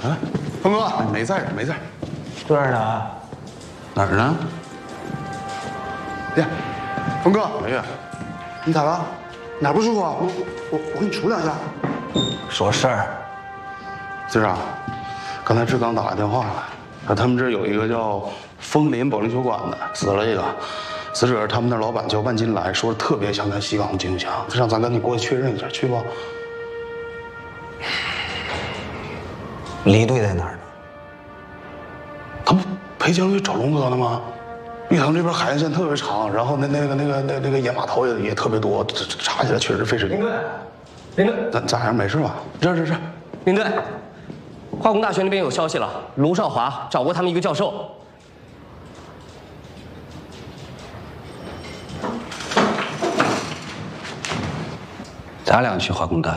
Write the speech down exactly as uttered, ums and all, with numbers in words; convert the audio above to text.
啊，峰哥，没在这，没在这儿呢。 哪儿呢？ 呀，峰哥， 哎呀， 你咋了？哪儿不舒服啊？我我我给你杵两下。 说事儿。 今儿啊，刚才志刚打来电话了，说他们这儿有一个叫枫林保龄球馆的，死了一个。死者他们那老板叫万金来，说特别想跟西港金强，让咱赶紧过去确认一下，去不？ 离队在哪儿呢？ 他不陪江鱼找龙哥呢吗？玉堂这边海岸线特别长，然后那那个那个那那个野码头也也特别多，这这查起来确实费时。 林队，林队， 咋咋样？没事吧？这这这， 林队，化工大学那边有消息了，卢少华找过他们一个教授。 咱俩去化工大